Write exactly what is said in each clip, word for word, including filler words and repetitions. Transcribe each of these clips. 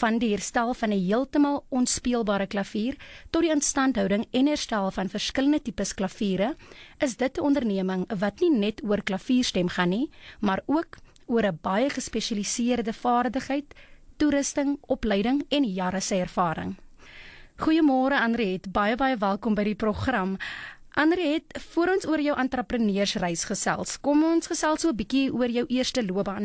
Van die herstel van 'n heeltemal onspeelbare klavier tot die instandhouding en herstel van verskillende tipes klaviere, is dit 'n onderneming wat nie net oor klavierstem gaan nie, maar ook oor 'n baie gespesialiseerde vaardigheid, toerusting, opleiding en jare se ervaring. Goeiemôre Anriet, baie baie welkom by die program. Anriet, voor ons oor jou entrepreneursreis gesels, kom ons gesels so 'n bietjie oor jou eerste loopbaan.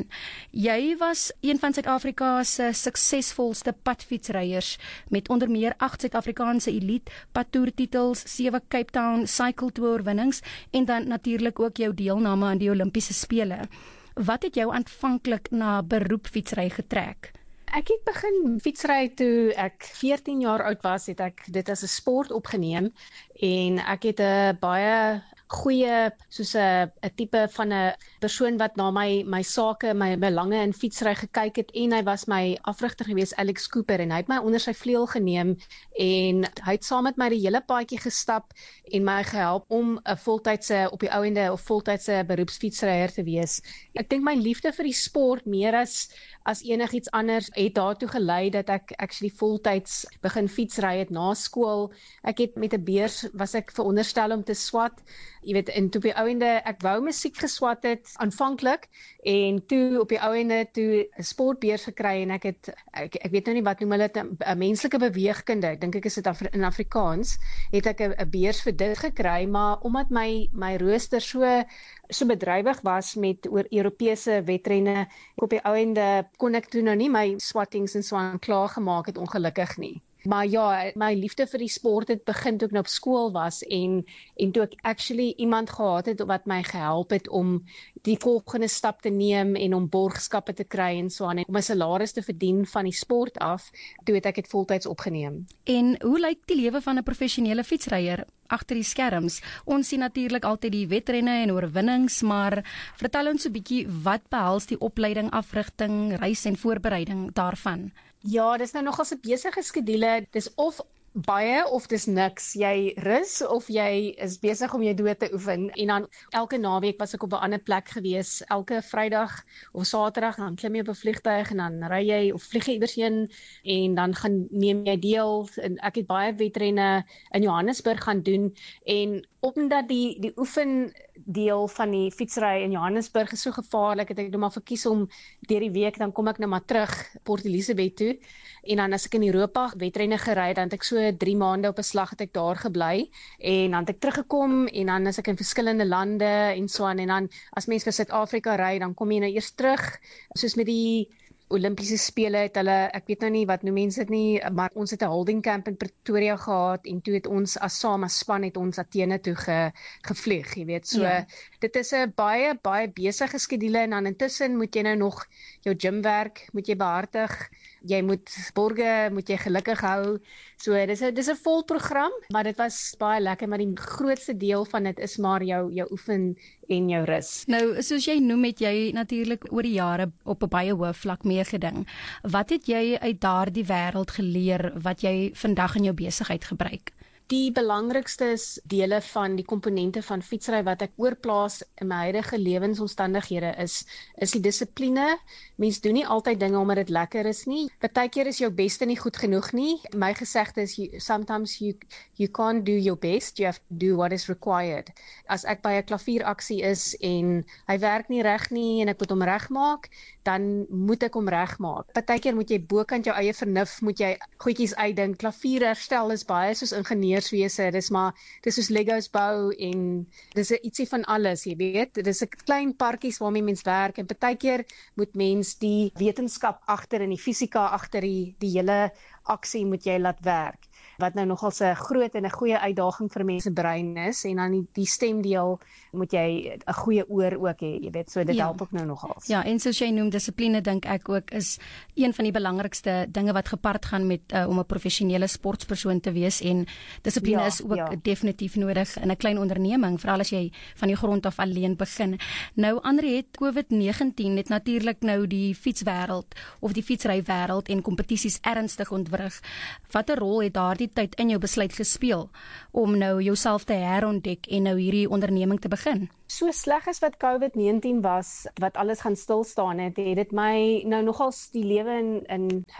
Jy was een van Suid-Afrika se suksesvolste padfietsryers met onder meer agt Suid-Afrikaanse elite padtoertitels, sewe Cape Town Cycle Tour oorwinnings en dan natuurlik ook jou deelname aan die Olimpiese spele. Wat het jou aanvanklik na beroepfietsry getrek? Ek het begin fietsry toe ek veertien jaar oud was, het ek dit as 'n sport opgeneem en ek het 'n baie goeie, soos 'n 'n tipe van 'n persoon wat na my my sake, my belange in fietsry gekyk het en hy was my afrigter gewees, Alex Cooper, en hy het my onder sy vleuel geneem en hy het saam met my die hele paadjie gestap en my gehelp om 'n voltydse op die ouende of voltydse beroepsfietsryer te wees. Ek dink my liefde vir die sport meer as as enigiets anders het daartoe gelei dat ek actually voltyds begin fietsry het na skool. Ek het met 'n beurs was ek veronderstel om te swat. Jy weet, en toe op die ouende, ek wou musiek geswat het aanvanklik en toe op die ouende toe 'n sportbeurs gekry en ek het ek, ek weet nou nie wat noem hulle dit 'n menslike beweegkunde, ek dink ek is dit Afri in Afrikaans, het ek 'n 'n beurs vir dit gekry, maar omdat my my rooster so so bedrywig was met oor Europese wedrenne, op die ouende kon ek toe nou nie my swattings en so aan klaar gemaak het, ongelukkig nie. Maar ja, my liefde vir die sport het begin toe ek nou op skool was en en toe ek actually iemand gehad het wat my gehelp het om die volgende stap te neem en om borgskappe te kry en so aan en om my salaris te verdien van die sport af, toe het ek dit voltyds opgeneem. En hoe lyk die lewe van 'n professionele fietsryer agter die skerms? Ons sien natuurlik altyd die wedrenne en oorwinnings, maar vertel ons 'n bietjie wat behels die opleiding, afrigting, reis en voorbereiding daarvan? Ja, dis nou nogal 'n besige skedule. Dis of baie of dis niks. Jy rus of jy is besig om jou dood te oefen. En dan elke naweek was ek op 'n ander plek gewees. Elke Vrydag of Saterdag dan klim jy op 'n vliegtuig en dan ry jy of vlieg jy iewers heen en dan gaan neem jy deel. En ek het baie wedrenne in Johannesburg gaan doen en omdat die die oefen deel van die fietsry in Johannesburg is so gevaarlik, het ek nou maar verkies om deur die week, dan kom ek nou maar terug Port Elizabeth toe, en dan as ek in Europa wedrenne gery, dan het ek so drie maande op 'n slag het ek daar gebly, en dan het ek teruggekom, en dan is ek in verskillende lande, en so aan, en dan as mens vir Suid-Afrika ry, dan kom jy nou eers terug, soos met die Olimpiese spele het hulle, ek weet nou nie wat noem mense dit nie, maar ons het 'n holding camp in Pretoria gehad en toe het ons as saam as span het ons Athene toe ge, gevlieg, jy weet. So ja. Dit is 'n baie baie besige skedule en dan intussen moet jy nou nog jou gymwerk moet jy behartig. Jy moet borge, moet jy gelukkig hou. So dis 'n dis 'n vol program, maar dit was baie lekker, maar die grootste deel van dit is maar jou jou oefen en jou rus. Nou, soos jy noem, het jy natuurlik oor die jare op 'n baie hoë vlak meegeding. Wat het jy uit daardie wêreld geleer wat jy vandag in jou besigheid gebruik? Die belangrikste is dele van die komponente van fietsry wat ek oorplaas in my huidige lewensomstandighede is, is die dissipline. Mens doen nie altyd dinge omdat dit lekker is nie. Partykeer is jou beste nie goed genoeg nie. My gesegde is, you, sometimes you, you can't do your best, you have to do what is required. As ek by 'n klavieraksie is en hy werk nie reg nie en ek moet hom regmaak, dan moet ek hom regmaak. Partykeer moet jy bokant jou eie vernuf, moet jy goedjies uitdink. Klavierherstel is baie soos ingenieurswese, dis maar dis soos Legos bou en dis 'n ietsie van alles, jy weet. Dis 'n klein parkies waarmee mens werk en partykeer moet mens die wetenskap agter en die fisika agter die die hele aksie moet jy laat werk. Wat nou nogal 'n groot en 'n goeie uitdaging vir mense brein is, en dan die, die stemdeel moet jy 'n goeie oor ook hê, jy weet, so dit ja. help ook nou nogal. Ja, en soos jy noem, dissipline dink ek ook is een van die belangrikste dinge wat gepaard gaan met uh, om 'n professionele sportpersoon te wees, en dissipline ja, is ook ja. definitief nodig in 'n klein onderneming, veral as jy van die grond af alleen begin. Nou, Anriet, COVID negentien het natuurlik nou die fietswêreld of die fietsrywêreld en kompetisies ernstig ontwrig. Watter rol het daardie tyd in jou besluit gespeel om nou jouself te herontdek en nou hierdie onderneming te begin? So sleg as wat COVID negentien was, wat alles gaan stil staan het, het dit my nou nogals die lewe in, in her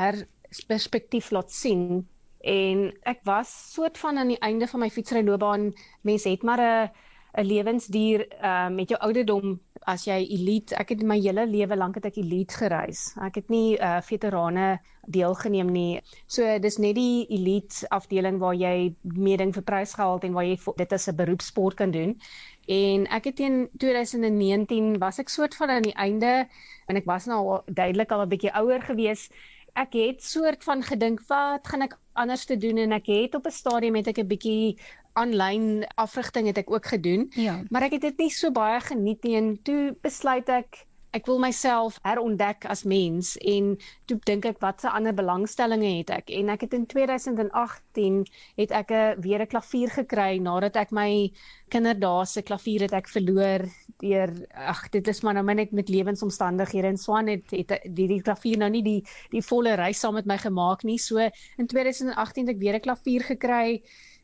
perspektief laat sien. En ek was soort van aan die einde van my fietsryloopbaan. Mense het maar 'n 'n lewensduur uh, met jou ouderdom as jy elite. Ek het my hele lewe lank het ek elite gereis. Ek het nie uh, veterane deelgeneem nie. So dis net die elite afdeling waar jy meeding vir prysgeld en waar jy dit as 'n beroepssport kan doen. En ek het in twintig negentien was ek soort van aan die einde en ek was nou duidelik al 'n bietjie ouer gewees. Ek het soort van gedink, wat gaan ek anders te doen? En ek het op 'n stadium het ek 'n bietjie aanlyn afrigting het ek ook gedoen. Ja. Maar ek het dit nie so baie geniet nie en toe besluit ek ek wil myself herontdek as mens en toe dink ek watse ander belangstellings het ek en ek het in twintig agttien het ek 'n weer 'n klavier gekry nadat ek my kinderdae se klavier het ek verloor deur ag dit is maar nou net met lewensomstandighede en Swan het het die, die klavier nou nie die die volle reis saam met my gemaak nie. So in twintig agttien het ek weer 'n klavier gekry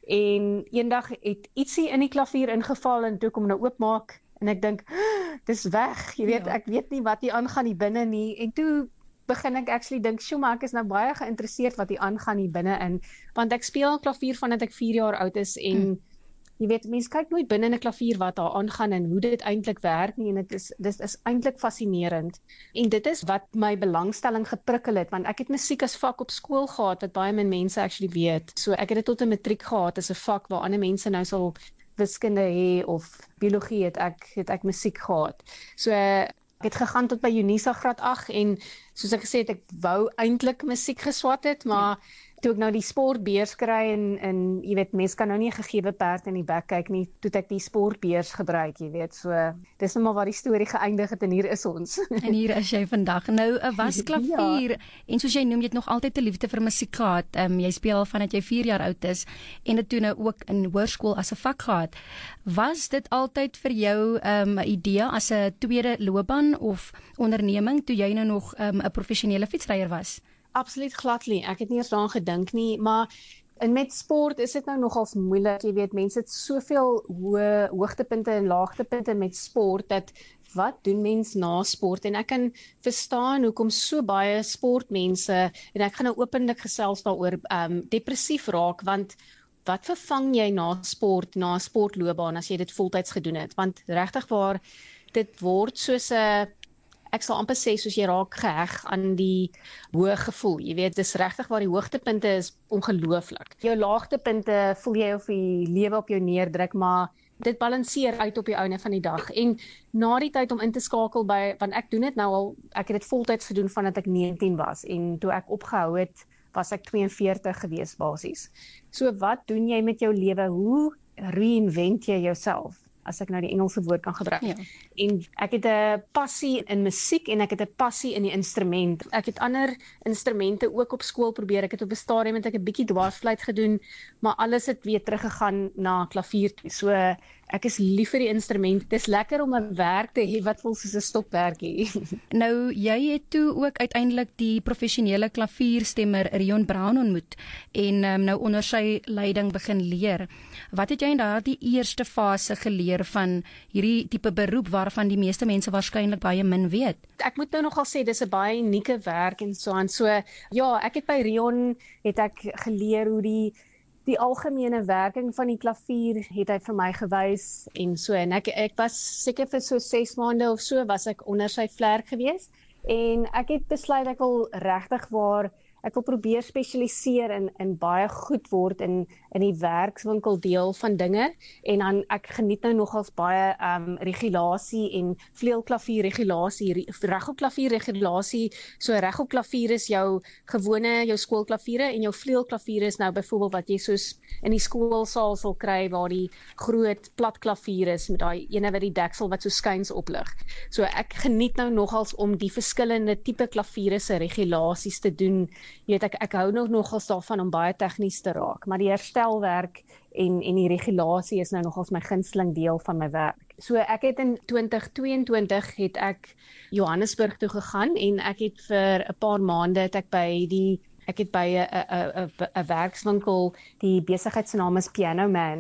en eendag het ietsie in die klavier ingeval en toe kom nou oopmaak en ek dink dis weg. Jy weet, ja. Ek weet nie wat hier aangaan hier binne nie. En toe begin ek actually dink, "Sjoe, maar ek is nou baie geïnteresseerd wat hier aangaan hier binne in." Want ek speel klavier vandat ek vier jaar oud is en hmm. jy weet, mense kyk nooit binne in 'n klavier wat daar aangaan en hoe dit eintlik werk nie en dit is dit is eintlik fascinerend. En dit is wat my belangstelling geprikkel het, want ek het musiek as vak op skool gehad wat baie min mense actually weet. So ek het dit tot 'n matriek gehad as 'n vak waar ander mense nou sal wiskunde hê of biologie het ek het ek musiek gehad. So ek het gegaan tot by Unisa graad agt en soos ek gesê het, ek wou eintlik musiek geswat het, maar ja. Toe ek nou die sportbeurs kry en en jy weet mense kan nou nie 'n gegewe perd in die bek kyk nie, toe ek die sportbeurs gebruik, jy weet. So dis nou maar waar die storie geëindig het en hier is ons. En hier is jy vandag. Nou 'n was klavier ja. En soos jy noem, jy het nog altyd 'n liefde vir musiek gehad. Um, jy speel al vandat jy vier jaar oud is en dit toe nou ook in hoërskool as 'n vak gehad. Was dit altyd vir jou 'n um, idee as 'n tweede loopbaan of onderneming toe jy nou nog 'n um, professionele fietsryer was? Absoluut glad nie. Ek het nie eens daaraan gedink nie, maar en met sport is dit nou nogals moeilik. Jy weet, mense het soveel hoë hoogtepunte en laagtepunte met sport dat wat doen mens na sport? En ek kan verstaan hoekom so baie sportmense en ek gaan nou openlik gesels daaroor um, depressief raak want wat vervang jy na sport, na sportloopbaan as jy dit voltyds gedoen het? Want regtig waar dit word soos 'n ek sal amper sê soos jy raak geheg aan die hoë gevoel. Jy weet, dis regtig waar die hoogtepunte is ongelooflik. Jou laagtepunte voel jy of die lewe op jou neerdruk, maar dit balanseer uit op die einde van die dag. En na die tyd om in te skakel by, want ek doen dit nou al, ek het dit voltyds gedoen vandat ek negentien was en toe ek opgehou het, was ek twee en veertig gewees basies. So wat doen jy met jou lewe? Hoe reinvent jy jouself? As ek nou die Engelse woord kan gebruik. Ja. En ek het 'n passie in musiek en ek het 'n passie in die instrument. Ek het ander instrumente ook op skool probeer. Ek het op 'n stadium met ek 'n bietjie dwarsfluit gedoen, maar alles het weer teruggegaan na klavier toe. So ek is lief vir die instrument. Dit is lekker om 'n werk te hê wat voel soos 'n stokperdjie. Nou jy het toe ook uiteindelik die professionele klavierstemmer Rion Brown ontmoet en um, nou onder sy leiding begin leer. Wat het jy in daardie eerste fase geleer van hierdie tipe beroep waarvan die meeste mense waarskynlik baie min weet? Ek moet nou nogal sê dis 'n baie unieke werk en so aan. So ja, ek het by Rion het ek geleer hoe die die algemene werking van die klavier het hy vir my gewys en so en ek ek was seker vir so ses maande of so was ek onder sy vlerk gewees en ek het besluit ek wil regtig waar ek wil probeer spesialiseer in in baie goed word in in die werkswinkel deel van dinge en dan ek geniet nou nogals baie um regulasie en vleuelklavier regulasie, regopklavier regulasie. So regopklavier is jou gewone jou skoolklaviere en jou vleuelklavier is nou byvoorbeeld wat jy soos in die skoolsaal sal kry waar die groot plat klavier is met daai ene wat die deksel wat so skuins oplig. So ek geniet nou nogals om die verskillende tipe klaviere se regulasies te doen. Jy weet ek ek hou nog nogals daarvan om baie tegnies te raak, maar die herstelwerk en en die regulasie is nou nogals my gunsteling deel van my werk. So ek het in twintig tweeëntwintig het ek Johannesburg toe gegaan en ek het vir 'n paar maande het ek by die ek het by 'n 'n 'n 'n werkswinkel, die besigheid se naam is Piano Man.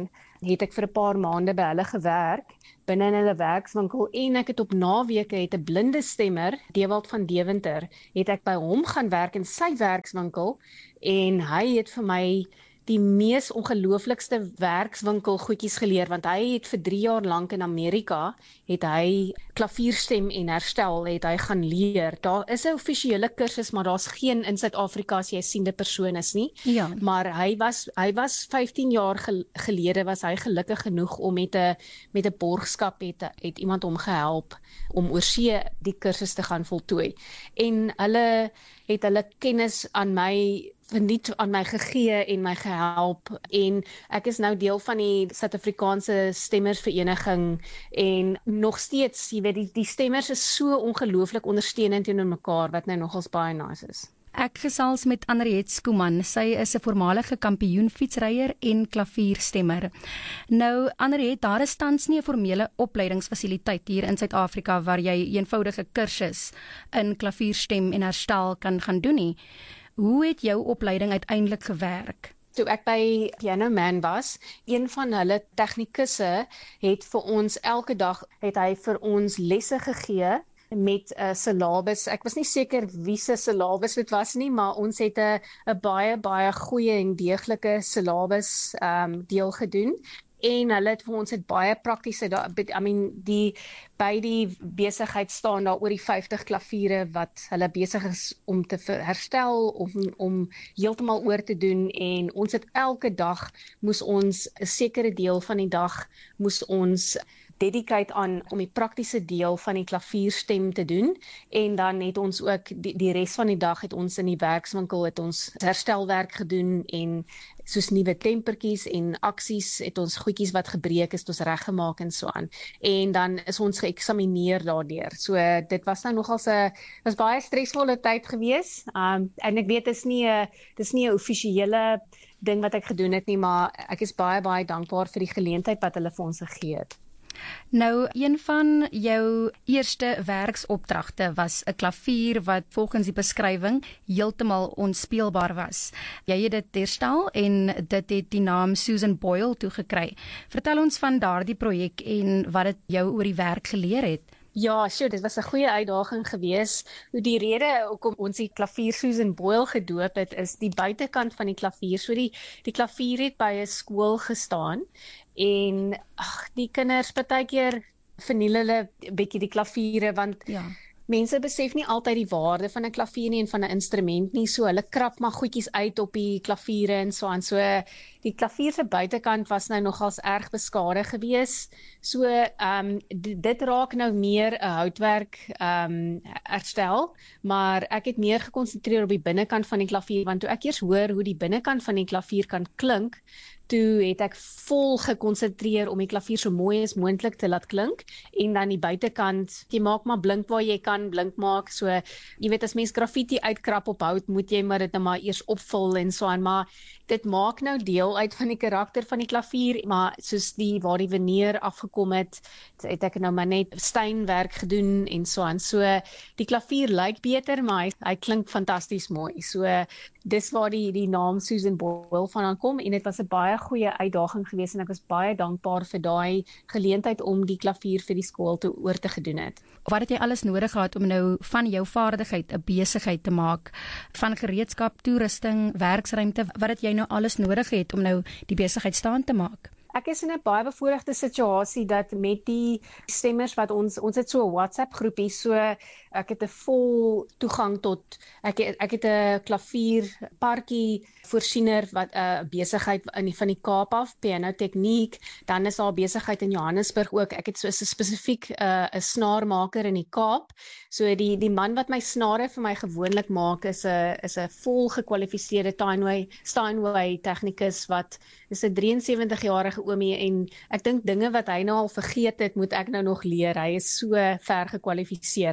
het ek vir 'n paar maande by hulle gewerk binne in hulle werkswinkel en ek het op naweke het 'n blinde stemmer, Dewald van Deventer, het ek by hom gaan werk in sy werkswinkel en hy het vir my die mees ongelooflikste werkswinkel goedjies geleer, want hy het vir drie jaar lank in Amerika, het hy klavierstem en herstel, het hy gaan leer. Daar is 'n offisiële kursus, maar daar's geen in Suid-Afrika as jy 'n siende persoon is nie. Ja. Maar hy was hy was vyftien jaar gel gelede was hy gelukkig genoeg om met 'n met 'n borgskap het, het iemand hom gehelp om oorsee die kursus te gaan voltooi. En hulle het hulle kennis aan my verniet aan my gegee en my gehelp en ek is nou deel van die Suid-Afrikaanse Stemmersvereniging en nog steeds, jy weet, die, die stemmers is so ongelooflik ondersteunend teenoor mekaar wat nou nogals baie nice is. Ek gesels met Anriet Skuman. Sy is 'n voormalige kampioen fietsryer en klavierstemmer. Nou, Anriet, daar is tans nie 'n formele opleidingsfasiliteit hier in Suid-Afrika waar jy eenvoudige kursus in klavierstem en herstel kan gaan doen nie. Hoe het jou opleiding uiteindelik gewerk? Toe ek by Piano Man was, een van hulle tegnikusse het vir ons elke dag het hy vir ons lesse gegee met 'n uh, syllabus. Ek was nie seker wie se syllabus dit was nie, maar ons het 'n 'n baie baie goeie en deeglike syllabus um, deel gedoen. En hulle het vir ons het baie praktiese, I mean, die by die besigheid staan daar oor die vyftig klaviere wat hulle besig is om te herstel of om, om heeltemal oor te doen en ons het elke dag moes ons 'n sekere deel van die dag moes ons dedicate aan om die praktiese deel van die klavierstem te doen en dan het ons ook die, die res van die dag het ons in die werkswinkel het ons herstelwerk gedoen en soos nuwe tempertjies en aksies het ons goedjies wat gebreek is, het ons reggemaak en so aan. En dan is ons geëksamineer daardeur. So dit was nou nogals 'n was baie stresvolle tyd gewees. Um en ek weet dit is nie 'n dis nie 'n offisiële ding wat ek gedoen het nie, maar ek is baie baie dankbaar vir die geleentheid wat hulle vir ons gegee het. Nou, een van jou eerste werksopdragte was 'n klavier wat volgens die beskrywing heeltemal onspeelbaar was. Jy het dit herstel en dit het die naam Susan Boyle toegekry. Vertel ons van daardie projek en wat dit jou oor die werk geleer het. Ja, sure, dit was 'n goeie uitdaging gewees. Die rede hoekom ons die klavier Susan Boyle gedoop het, is die buitekant van die klavier. So die die klavier het by 'n skool gestaan en ag, die kinders partykeer verniel hulle 'n bietjie die klaviere want ja. Mense besef nie altyd die waarde van 'n klavier nie en van 'n instrument nie, so hulle krap maar goedjies uit op die klaviere en so aan. So die klavier se buitekant was nou nogals erg beskadig gewees. So ehm um, dit raak nou meer 'n houtwerk ehm um, herstel, maar ek het meer gekonsentreer op die binnekant van die klavier want toe ek eers hoor hoe die binnekant van die klavier kan klink, toe het ek vol gekonsentreer om die klavier so mooi as moontlik te laat klink en dan die buitekant, jy maak maar blink waar jy kan blink maak, so jy weet as mens graffiti uitkrap op hout, moet jy maar dit nou maar eers opvul en so aan, maar dit maak nou deel uit van die karakter van die klavier, maar soos die waar die veneer afgekom het, het ek nou maar net steinwerk gedoen en so aan, so die klavier lyk beter, maar hy, hy klink fantasties mooi, so dis waar die die naam Susan Boyle vandaan kom en dit was 'n baie goeie uitdaging geweest en ek was baie dankbaar vir daai geleentheid om die klavier vir die skool te oor te gedoen het. Wat het jy alles nodig gehad om nou van jou vaardigheid 'n besigheid te maak, van gereedskap, toerusting, werksruimte, wat het jy nou alles nodig het om nou die besigheid staan te maak? Ek is in 'n baie bevoordeelde situasie dat met die stemmers wat ons ons het so 'n WhatsApp groepie, so ek het 'n vol toegang tot ek het, ek het 'n klavier parkie voorsiener wat 'n uh, besigheid in die, van die Kaap af, Piano Tegniek, dan is daar besigheid in Johannesburg ook. Ek het so 'n spesifiek 'n uh, 'n snaarmaker in die Kaap. So die die man wat my snare vir my gewoonlik maak is 'n is 'n vol gekwalifiseerde Steinway Steinway tegnikus wat is 'n drie-en-sewentig-jarige oomie en ek dink dinge wat hy nou al vergeet het, moet ek nou nog leer. Hy is so ver gekwalifiseer. Hy is soos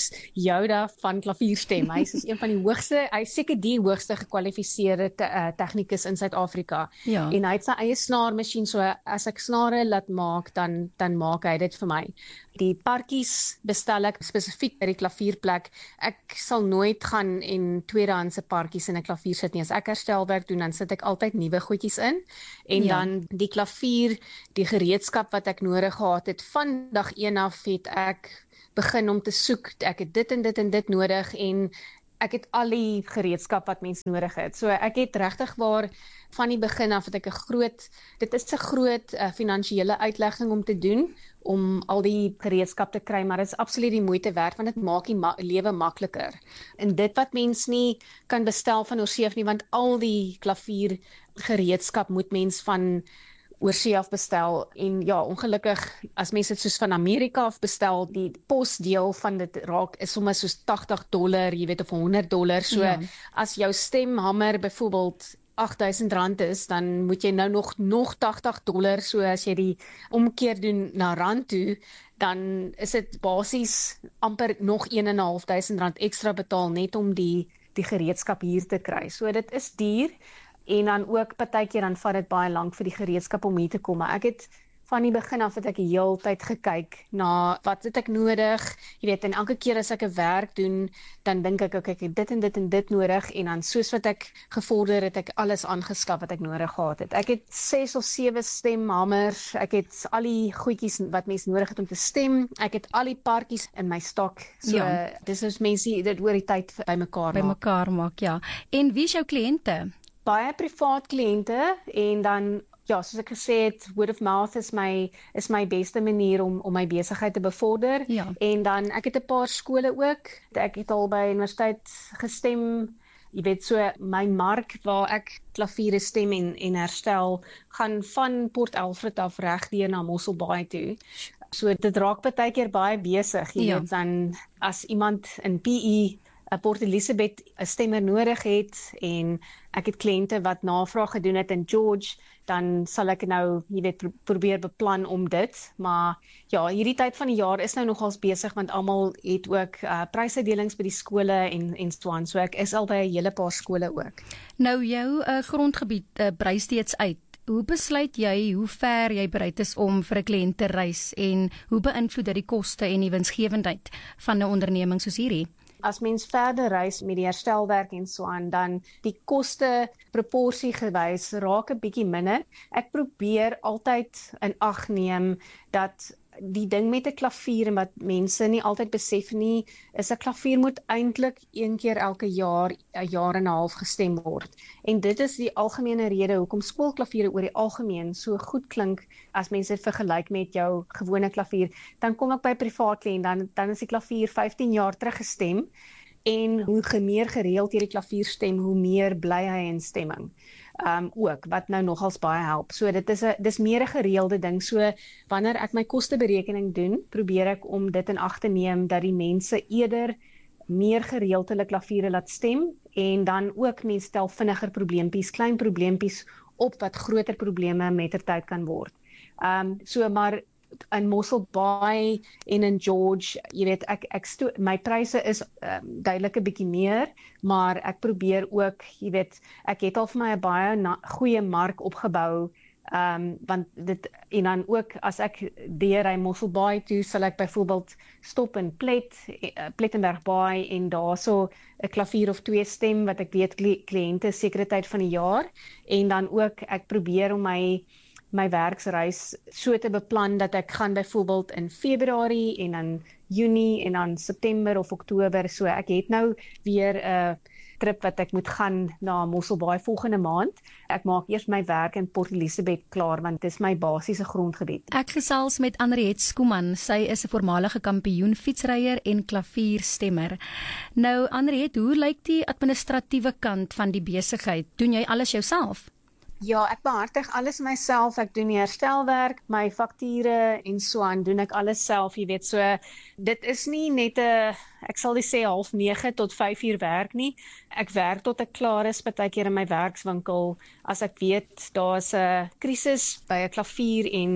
soos Yoda van klavierstem. Hy is een van die hoogste, hy is seker die hoogste gekwalifiseerde te, uh, tegnikus in Suid-Afrika. Ja. En hy het sy eie snaarmasjien, so as ek snare laat maak, dan dan maak hy dit vir my. Die parkies bestel ek spesifiek by die klavierplek. Ek sal nooit gaan en tweedehandse parkies in 'n klavier sit nie. As ek herstelwerk doen, dan sit ek altyd nuwe goedjies in. En ja. dan die klavier, die gereedskap wat ek nodig gehad het, van dag een af het ek begin om te soek. Ek het dit en dit en dit nodig en ek het al die gereedskap wat mens nodig het. So ek het regtig waar van die begin af het ek 'n groot, dit is 'n groot uh, finansiële uitlegging om te doen, om al die gereedskap te kry, maar dit is absoluut die moeite werd, want dit maak die ma lewe makliker. En dit wat mens nie kan bestel van oorsee nie, want al die klavier gereedskap moet mens van oorsee af bestel, en ja, ongelukkig, as mense dit soos van Amerika af bestel, die posdeel van dit raak, is sommer soos tagtig dollar, jy weet, of honderd dollar, so, ja. As jou stemhammer byvoorbeeld agt duisend rand is, dan moet jy nou nog, nog tagtig dollar, so as jy die omkeer doen na rand toe, dan is dit basies amper nog een en 'n half duisend rand ekstra betaal, net om die, die gereedskap hier te kry. So dit is duur, en dan ook partykeer dan vat dit baie lank vir die gereedskap om hier te kom. Maar ek het van die begin af het ek die hele tyd gekyk na wat het ek nodig, jy weet, en elke keer as ek 'n werk doen, dan dink ek, ok, ek het dit en dit en dit nodig, en dan soos wat ek gevorder het, ek alles aangeskaf wat ek nodig gehad het. Ek het ses of sewe stemhammers, ek het al die goedjies wat mense nodig het om te stem, ek het al die parkies in my stok, so ja. Dis is mense dit oor die tyd by mekaar by maak. mekaar maak, ja. En wie is jou kliënte? Baie privaat kliënte, en dan ja, soos ek gesê het, word of mouth is my is my beste manier om om my besigheid te bevorder. Ja. En dan ek het 'n paar skole ook. Ek het al by universiteit gestem. Jy weet, so my mark waar ek klaviere stem en en herstel gaan van Port Alfred af reg deur na Mosselbaai toe. So dit raak baie keer baie besig, jy ja. weet, dan as iemand in P E Port Elizabeth 'n stemmer nodig het, en ek het kliënte wat navraag gedoen het in George, dan sal ek nou, jy weet, pro probeer beplan om dit. Maar ja, hierdie tyd van die jaar is nou nogals besig, want almal het ook uh, prysuitdelings by die skole en en so aan. So ek is al by 'n hele paar skole ook. Nou jou uh, grondgebied uh, brei steeds uit. Hoe besluit jy hoe ver jy bereid is om vir 'n kliënt te reis, en hoe beïnvloed dit die koste en die winsgewendheid van 'n onderneming soos hierdie? As mens verder reis met die herstelwerk en so aan, dan die koste proporsiegewys raak 'n bietjie minder. Ek probeer altyd in ag neem dat die ding met 'n klavier, en wat mense nie altyd besef nie, is 'n klavier moet eintlik een keer elke jaar, 'n jaar en 'n half gestem word. En dit is die algemene rede hoekom skoolklaviere oor die algemeen so goed klink as mense dit vergelyk met jou gewone klavier. Dan kom ek by privaat kliënt, dan dan is die klavier vyftien jaar terug gestem, en hoe meer gereeld jy die klavier stem, hoe meer bly hy in stemming. Um, ook, wat nou nogals baie help. So dit is 'n dis meer 'n gereelde ding. So wanneer ek my kosteberekening doen, probeer ek om dit in ag te neem dat die mense eerder meer gereeld hulle klaviere laat stem, en dan ook mense stel vinniger probleempies, klein probleempies op wat groter probleme mettertyd kan word. Um, so maar in Mosselbaai en in George, jy weet, ek ek sto, my pryse is um, duidelik 'n bietjie meer, maar ek probeer ook, jy weet, ek het al vir my 'n baie goeie mark opgebou, um, want dit, en dan ook as ek deur hy Mosselbaai toe, sal ek byvoorbeeld stop in Plet, Plettenberg Baai, en daarso 'n klavier of twee stem wat ek weet kliënte sekere tyd van die jaar, en dan ook ek probeer om my my werksreis so te beplan dat ek gaan byvoorbeeld in Februarie en dan Junie en dan September of Oktober, so ek het nou weer 'n uh, trip wat ek moet gaan na Mosselbaai volgende maand. Ek maak eers my werk in Port Elizabeth klaar, want dit is my basiese grondgebied. Ek gesels met Anriet Skuman. Sy is 'n voormalige kampioen fietsryer en klavierstemmer. Nou Anriet, hoe lyk die administratiewe kant van die besigheid? Doen jy alles jouself? Ja, ek behartig alles myself. Ek doen die herstelwerk, my fakture en so aan, doen ek alles self, jy weet, so dit is nie net 'n, ek sal nie sê half nege tot vyf uur werk nie. Ek werk tot ek klaar is, partykeer in my werkswinkel, as ek weet daar's 'n krisis by 'n klavier en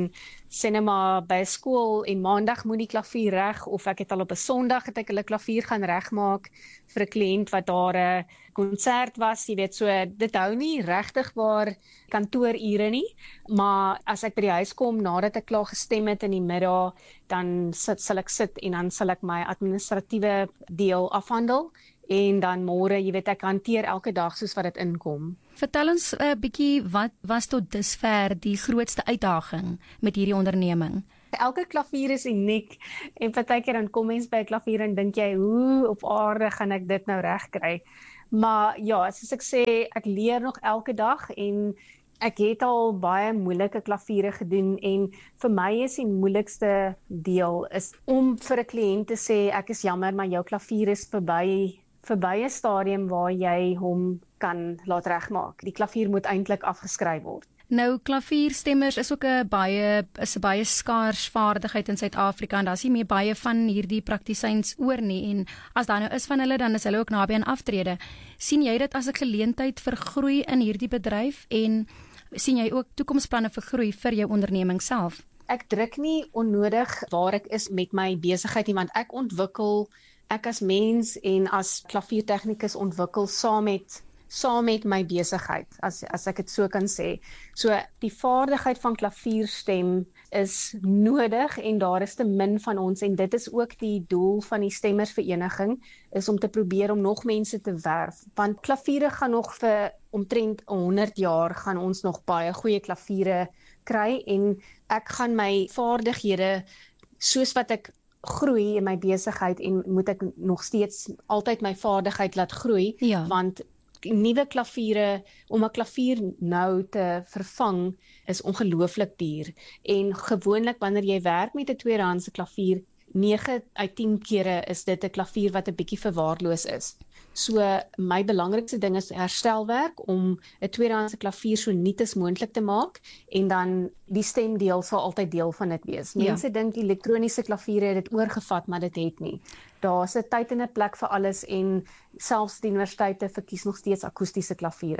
sê net maar by skool en maandag moet die klavier reg, of ek het al op 'n Sondag het ek hulle klavier gaan regmaak vir 'n kliënt wat daar 'n konsert was, jy weet, so dit hou nie regtig waar kantoorure nie, maar as ek by die huis kom nadat ek klaar gestem het in die middag, dan sit, sal ek sit en dan sal ek my administratiewe deel afhandel en dan môre, jy weet, ek hanteer elke dag soos wat dit inkom. Vertel ons 'n uh, bietjie, wat was tot dusver die grootste uitdaging met hierdie onderneming? Elke klavier is uniek en partykeer dan kom mens by 'n klavier en dink jy, hoe op aarde gaan ek dit nou regkry? Maar ja, soos ek sê, ek leer nog elke dag en ek het al baie moeilike klaviere gedoen en vir my is die moeilikste deel is om vir 'n kliënt te sê, ek is jammer, maar jou klavier is verby verby 'n stadium waar jy hom kan laat regmaak. Die klavier moet eintlik afgeskryf word. Nou, klavierstemmers is ook 'n baie is 'n baie skaars vaardigheid in Suid-Afrika en daar's nie meer baie van hierdie praktisyns oor nie en as daar nou is van hulle, dan is hulle ook naby aan aftrede. Sien jy dit as 'n geleentheid vir groei in hierdie bedryf en sien jy ook toekomsplanne vir groei vir jou onderneming self? Ek druk nie onnodig waar ek is met my besigheid nie, want ek ontwikkel, ek as mens en as klaviertegnikus ontwikkel saam met saam met my besigheid, as as ek dit so kan sê. So die vaardigheid van klavierstem is nodig en daar is te min van ons en dit is ook die doel van die stemmersvereniging, is om te probeer om nog mense te werf, want klaviere gaan nog vir omtrent honderd jaar gaan ons nog baie goeie klaviere kry en ek gaan my vaardighede soos wat ek groei in my besigheid en moet ek nog steeds altyd my vaardigheid laat groei, ja. Want nuwe klaviere, om 'n klavier nou te vervang is ongelooflik duur en gewoonlik wanneer jy werk met 'n tweedehandse klavier, nege uit tien kere is dit 'n klavier wat 'n bietjie verwaarloos is. So my belangrikste ding is herstelwerk om 'n tweedehandse klavier so nuut as moontlik te maak en dan die stemdeel sal altyd deel van dit wees. Mense ja. dink elektroniese klaviere het dit oorgevat, maar dit het nie. Daar's 'n tyd en 'n plek vir alles en selfs die universiteite verkies nog steeds akoestiese klaviere.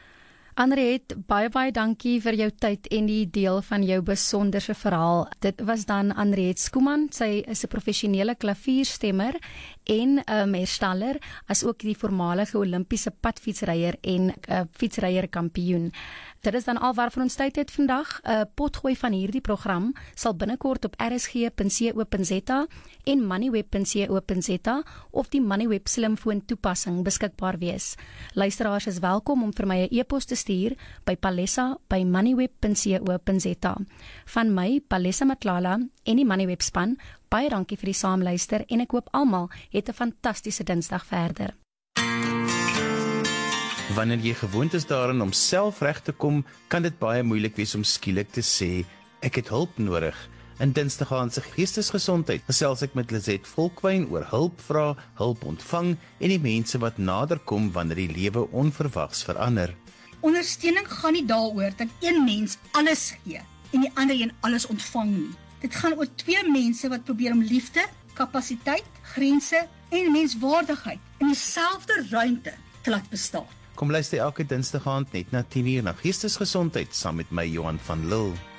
Anriet, baie baie dankie vir jou tyd en die deel van jou besonderse verhaal. Dit was dan Anriet Skuman, sy is 'n professionele klavierstemmer en 'n um, hersteller, as ook die voormalige Olimpiese padfietsryer en 'n uh, fietsryer kampioen. Dit is dan al waarvan ons tyd het vandag. 'n uh, Potgooi van hierdie program sal binnekort op r s g punt co punt z a en moneyweb punt co punt z a of die Moneyweb slimfoon toepassing beskikbaar wees. Luisteraars is welkom om vir my 'n e-pos te stuur by palessa by moneyweb punt co punt z a. Van my, Palessa Matlala en die Moneyweb span, baie dankie vir die saamluister en ek hoop almal het 'n fantastiese Dinsdag verder. Wanneer jy gewoond is daarin om self reg te kom, kan dit baie moeilik wees om skielik te sê, ek het hulp nodig. In Dinsdag aan se geestesgesondheid gesels ek met Lizet Volkwyn oor hulp vra, hulp ontvang en die mense wat nader kom wanneer die lewe onverwags verander. Ondersteuning gaan nie daaroor dat een mens alles gee en die ander een alles ontvang nie. Dit gaan oor twee mense wat probeer om liefde, kapasiteit, grense en menswaardigheid in dieselfde ruimte te laat bestaan. Kom luister elke Dinsdag aand net na tien uur na Geestesgesondheid saam met my Johan van Lille.